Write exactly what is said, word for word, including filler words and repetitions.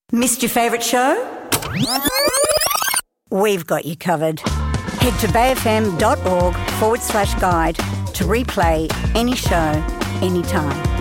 Missed your favourite show? We've got you covered. Head to bayfm.org forward slash guide to replay any show, anytime.